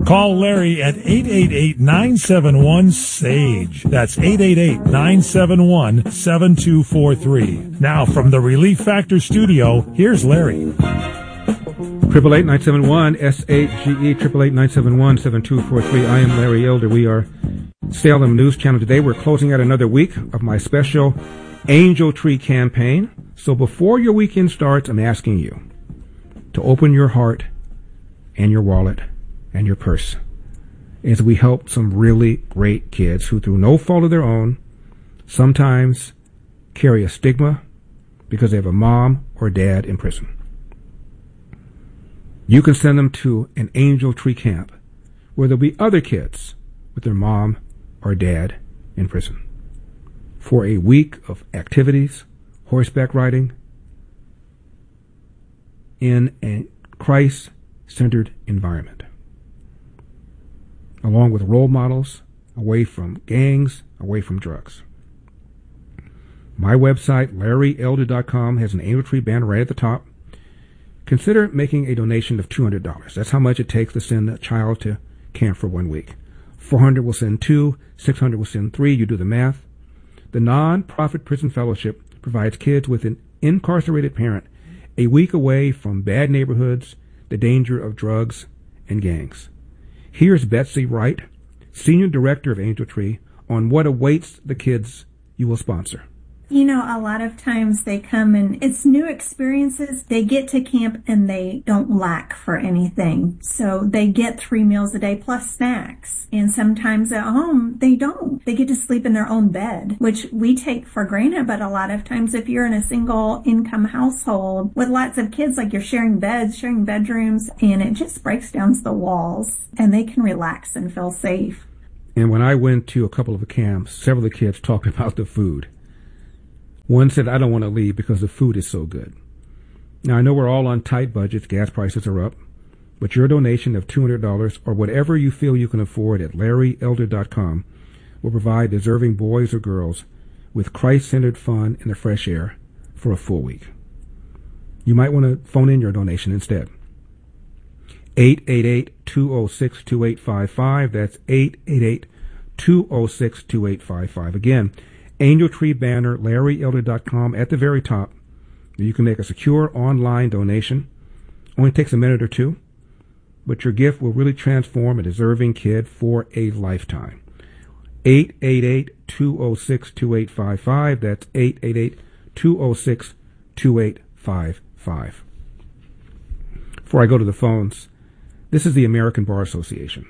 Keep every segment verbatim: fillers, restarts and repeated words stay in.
Call Larry at eight eight eight, nine seven one, S A G E. That's eight eight eight, nine seven one, seven two four three. Now, from the Relief Factor studio, here's Larry. Triple eight nine seven one S A G E, triple eight nine seven one seven two four three. I am Larry Elder. We are Salem News Channel. Today we're closing out another week of my special Angel Tree campaign. So before your weekend starts, I'm asking you to open your heart and your wallet and your purse as we help some really great kids who, through no fault of their own, sometimes carry a stigma because they have a mom or dad in prison. You can send them to an Angel Tree camp where there'll be other kids with their mom or dad in prison for a week of activities, horseback riding, in a Christ-centered environment, along with role models, away from gangs, away from drugs. My website, larry elder dot com, has an Angel Tree banner right at the top. Consider making a donation of two hundred dollars. That's how much it takes to send a child to camp for one week. four hundred dollars will send two, six hundred dollars will send three. You do the math. The non-profit prison fellowship provides kids with an incarcerated parent a week away from bad neighborhoods, the danger of drugs and gangs. Here's Betsy Wright, Senior Director of Angel Tree, on what awaits the kids you will sponsor. You know, a lot of times they come and it's new experiences. They get to camp and they don't lack for anything. So they get three meals a day plus snacks. And sometimes at home, they don't. They get to sleep in their own bed, which we take for granted. But a lot of times if you're in a single income household with lots of kids, like you're sharing beds, sharing bedrooms, and it just breaks down the walls and they can relax and feel safe. And when I went to a couple of the camps, several of the kids talked about the food. One said, I don't want to leave because the food is so good. Now, I know we're all on tight budgets. Gas prices are up. But your donation of two hundred dollars or whatever you feel you can afford at larry elder dot com will provide deserving boys or girls with Christ-centered fun in the fresh air for a full week. You might want to phone in your donation instead. eight eight eight, two oh six, two eight five five. That's eight eight eight, two oh six, two eight five five. Again, Angel Tree banner, larry elder dot com, at the very top. You can make a secure online donation. Only takes a minute or two, but your gift will really transform a deserving kid for a lifetime. eight eight eight, two oh six, two eight five five. That's eight eight eight, two oh six, two eight five five. Before I go to the phones, this is the American Bar Association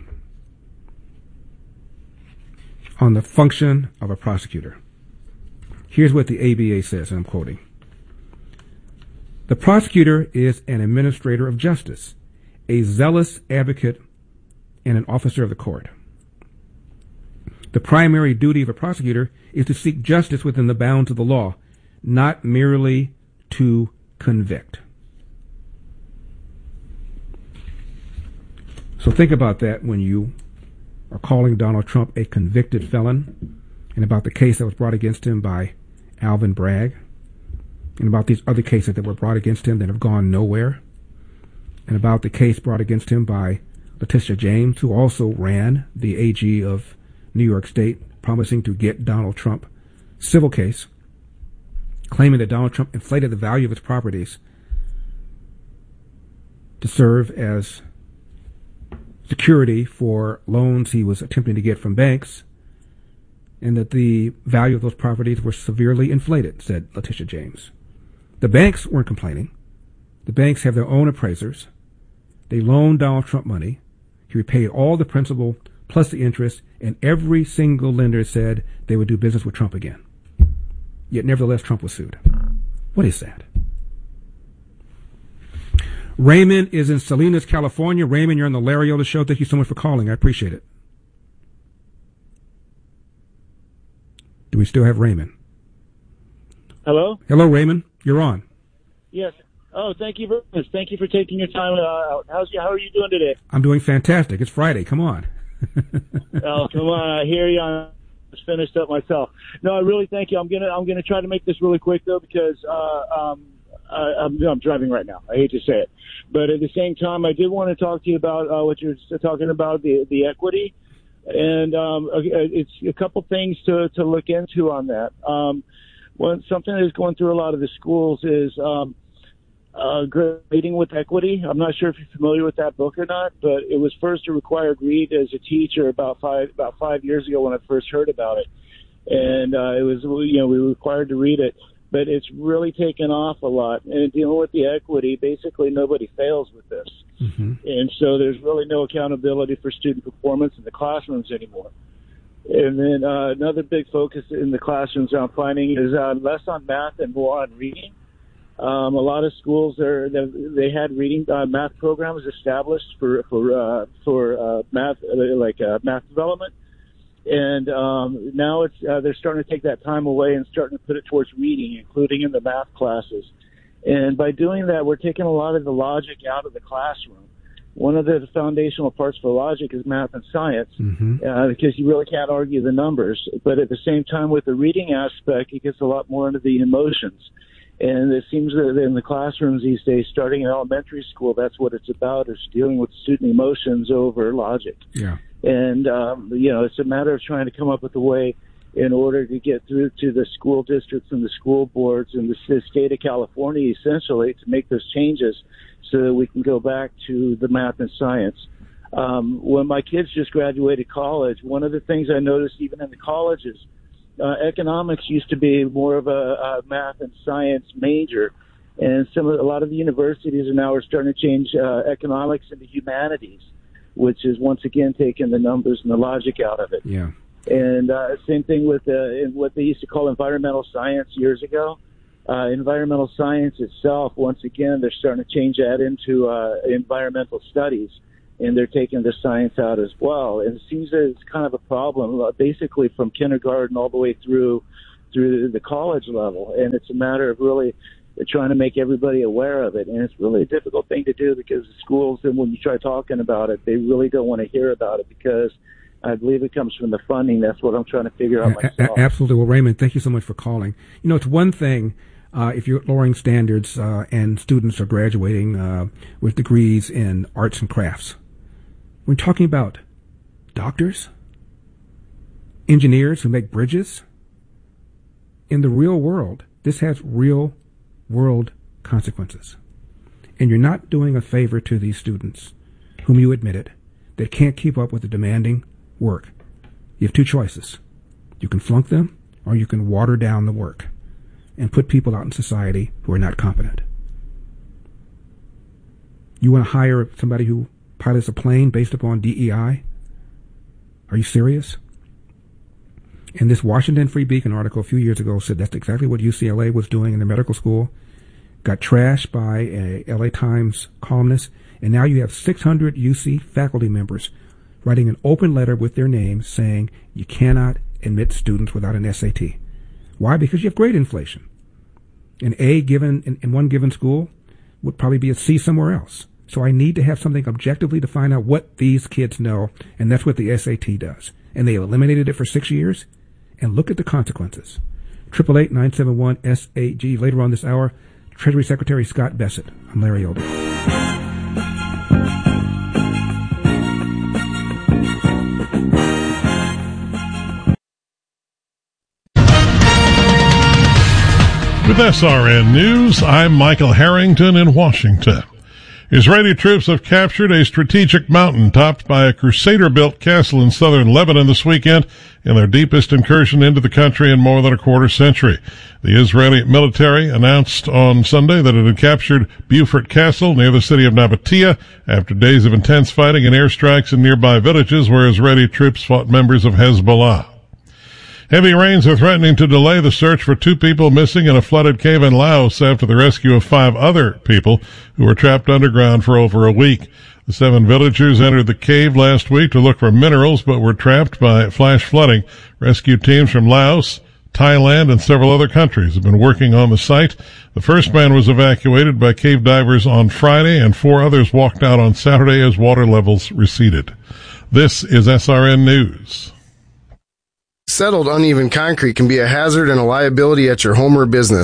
on the function of a prosecutor. Here's what the A B A says, and I'm quoting. The prosecutor is an administrator of justice, a zealous advocate, and an officer of the court. The primary duty of a prosecutor is to seek justice within the bounds of the law, not merely to convict. So think about that when you are calling Donald Trump a convicted felon, and about the case that was brought against him by Alvin Bragg, and about these other cases that were brought against him that have gone nowhere, and about the case brought against him by Letitia James, who also ran the A G of New York State, promising to get Donald Trump civil case, claiming that Donald Trump inflated the value of his properties to serve as security for loans he was attempting to get from banks, and that the value of those properties were severely inflated, said Letitia James. The banks weren't complaining. The banks have their own appraisers. They loaned Donald Trump money. He repaid all the principal plus the interest, and every single lender said they would do business with Trump again. Yet nevertheless, Trump was sued. What is that? Raymond is in Salinas, California. Raymond, you're on the Larry Elder Show. Thank you so much for calling. I appreciate it. Do we still have Raymond? Hello? Hello, Raymond. You're on. Yes. Oh, thank you very much. Thank you for taking your time uh, out. How's you, how are you doing today? I'm doing fantastic. It's Friday. Come on. Oh, come on. I hear you. I just finished up myself. No, I really thank you. I'm gonna I'm gonna try to make this really quick though, because uh, um, I, I'm, I'm driving right now. I hate to say it. But at the same time, I did want to talk to you about uh, what you're talking about, the, the equity. And um, it's a couple things to, to look into on that. Um, one, something that is going through a lot of the schools is um, uh, grading with equity. I'm not sure if you're familiar with that book or not, but it was first a required read as a teacher about five about five years ago when I first heard about it. And uh, it was, you know, we were required to read it. But it's really taken off a lot. And dealing with the equity, basically nobody fails with this. Mm-hmm. And so there's really no accountability for student performance in the classrooms anymore. And then uh, another big focus in the classrooms I'm finding is uh, less on math and more on reading. Um, a lot of schools are they had reading uh, math programs established for for uh, for uh, math like uh, math development. And um, now it's uh, they're starting to take that time away and starting to put it towards reading, including in the math classes. And by doing that, we're taking a lot of the logic out of the classroom. One of the foundational parts for logic is math and science, mm-hmm. uh, because you really can't argue the numbers. But at the same time, with the reading aspect, it gets a lot more into the emotions. And it seems that in the classrooms these days, starting in elementary school, that's what it's about, is dealing with student emotions over logic. Yeah. And, um, you know, it's a matter of trying to come up with a way in order to get through to the school districts and the school boards and the, the state of California, essentially, to make those changes so that we can go back to the math and science. Um, when my kids just graduated college, one of the things I noticed even in the colleges, uh, economics used to be more of a, a math and science major. And some of, a lot of the universities are now are starting to change uh, economics into humanities, which is once again taking the numbers and the logic out of it. Yeah. And uh, same thing with uh, what they used to call environmental science years ago. Uh, environmental science itself, once again, they're starting to change that into uh, environmental studies, and they're taking the science out as well. And it seems that it's kind of a problem, uh, basically from kindergarten all the way through through the college level. And it's a matter of really trying to make everybody aware of it. And it's really a difficult thing to do because the schools, and when you try talking about it, they really don't want to hear about it because I believe it comes from the funding. That's what I'm trying to figure out myself. A- absolutely. Well, Raymond, thank you so much for calling. You know, it's one thing uh, if you're lowering standards uh, and students are graduating uh, with degrees in arts and crafts. We're talking about doctors, engineers who make bridges. In the real world, this has real world consequences. And you're not doing a favor to these students, whom you admitted, that can't keep up with the demanding work. You have two choices. You can flunk them, or you can water down the work and put people out in society who are not competent. You want to hire somebody who pilots a plane based upon D E I? Are you serious? And this Washington Free Beacon article a few years ago said that's exactly what U C L A was doing in the medical school. Got trashed by a L A Times columnist, and now you have six hundred U C faculty members writing an open letter with their names saying you cannot admit students without an S A T. Why? Because you have grade inflation. An A given in, in one given school would probably be a C somewhere else. So I need to have something objectively to find out what these kids know, and that's what the S A T does. And they eliminated it for six years, and look at the consequences. eight eight eight, nine seven one, S A G. Later on this hour, Treasury Secretary Scott Bessent. I'm Larry Elder. With S R N News, I'm Michael Harrington in Washington. Israeli troops have captured a strategic mountain topped by a Crusader-built castle in southern Lebanon this weekend in their deepest incursion into the country in more than a quarter century. The Israeli military announced on Sunday that it had captured Beaufort Castle near the city of Nabatea after days of intense fighting and airstrikes in nearby villages where Israeli troops fought members of Hezbollah. Heavy rains are threatening to delay the search for two people missing in a flooded cave in Laos after the rescue of five other people who were trapped underground for over a week. The seven villagers entered the cave last week to look for minerals but were trapped by flash flooding. Rescue teams from Laos, Thailand, and several other countries have been working on the site. The first man was evacuated by cave divers on Friday, and four others walked out on Saturday as water levels receded. This is S R N News. Settled uneven concrete can be a hazard and a liability at your home or business.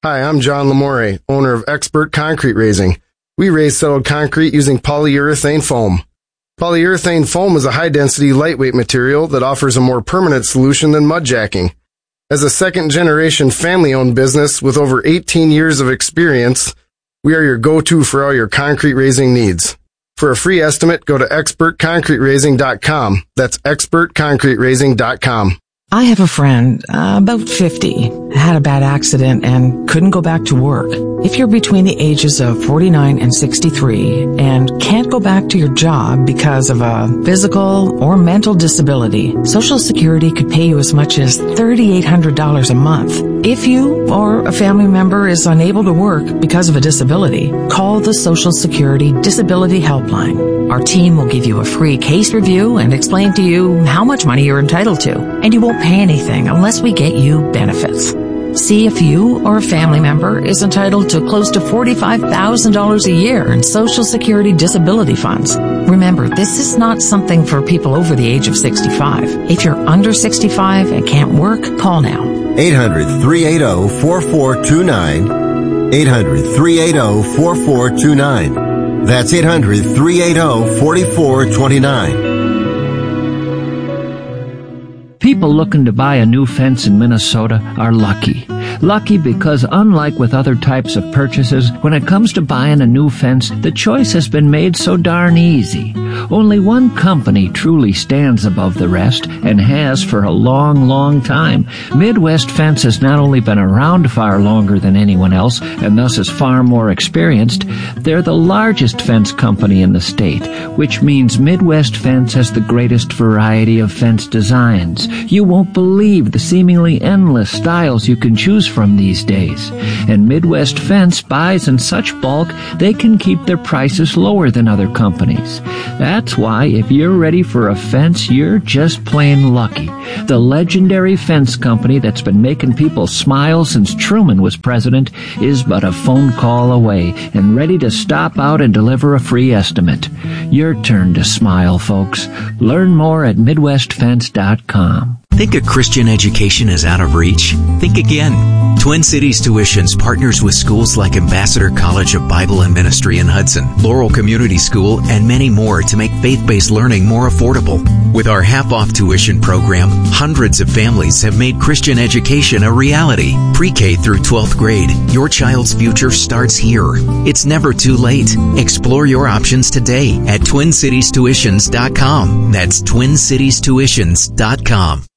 Hi, I'm John Lamore, owner of Expert Concrete Raising. We raise settled concrete using polyurethane foam. Polyurethane foam is a high-density, lightweight material that offers a more permanent solution than mud jacking. As a second-generation family-owned business with over eighteen years of experience, we are your go-to for all your concrete raising needs. For a free estimate, go to expert concrete raising dot com. That's expert concrete raising dot com. I have a friend, uh, about fifty, had a bad accident and couldn't go back to work. If you're between the ages of forty-nine and sixty-three and can't go back to your job because of a physical or mental disability, Social Security could pay you as much as three thousand eight hundred dollars a month. If you or a family member is unable to work because of a disability, call the Social Security Disability Helpline. Our team will give you a free case review and explain to you how much money you're entitled to, and you won't pay anything unless we get you benefits. See if you or a family member is entitled to close to forty-five thousand dollars a year in Social Security disability funds. Remember, this is not something for people over the age of sixty-five. If you're under sixty-five and can't work, call now. eight hundred, three eighty, four four two nine. eight hundred, three eighty, four four two nine. That's eight hundred, three eighty, four four two nine. People looking to buy a new fence in Minnesota are lucky. Lucky because unlike with other types of purchases, when it comes to buying a new fence, the choice has been made so darn easy. Only one company truly stands above the rest and has for a long, long time. Midwest Fence has not only been around far longer than anyone else and thus is far more experienced, they're the largest fence company in the state, which means Midwest Fence has the greatest variety of fence designs. You won't believe the seemingly endless styles you can choose from these days. And Midwest Fence buys in such bulk they can keep their prices lower than other companies. That's why if you're ready for a fence, you're just plain lucky. The legendary fence company that's been making people smile since Truman was president is but a phone call away and ready to stop out and deliver a free estimate. Your turn to smile, folks. Learn more at midwest fence dot com. Think a Christian education is out of reach? Think again. Twin Cities Tuitions partners with schools like Ambassador College of Bible and Ministry in Hudson, Laurel Community School, and many more to make faith-based learning more affordable. With our half-off tuition program, hundreds of families have made Christian education a reality. Pre-K through twelfth grade, your child's future starts here. It's never too late. Explore your options today at twin cities tuitions dot com. That's twin cities tuitions dot com.